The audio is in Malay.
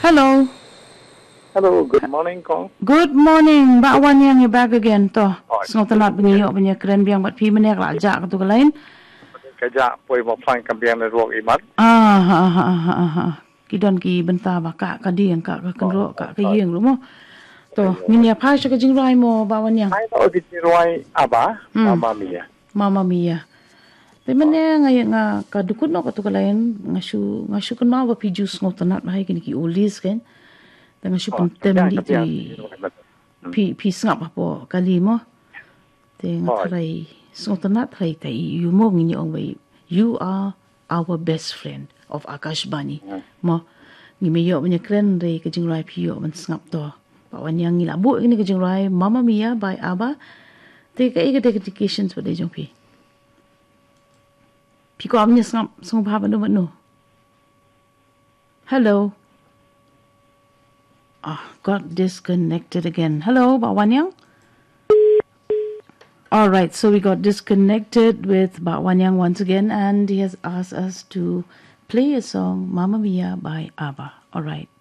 Hello. Hello, good morning, Kong. Good morning. Bakwan yang you back again to. Oh, Sengotanat bengiyo punya keren biang bat pi menek raja ke tu lain. Kajak poi mo plan kambiang na ruok imat. Kidon ki benta baka kadi yang kak kenro kak ke yeng lu mo. To ngin ya phai ke jing rai mo bakwan yang. Ai to di ruai aba, Mama Mia. Mama Mia. Te mene ngai nga ka dukut no ka tu lain ngasu kan ma ba pi jus ngotanat hai kini ki ulis kan. Tengah su pentem di pi sngap apa kali mo. Tengah try ngotanat try tai you mo ngini ong wei. You are our best friend of Akashbani. Mo ngimi yo punya keren re ke jingrai pi yo man sngap to. Pawan yang ngila bu ini ke jingrai Mama Mia by Aba. Te ka ika dedications pada jong pi. Pi ko amnya sngap song pa ba no. Hello. Got disconnected again. Hello, Bakwan Yang. All right, so we got disconnected with Bakwan Yang once again, and he has asked us to play a song, Mamma Mia by ABBA. All right.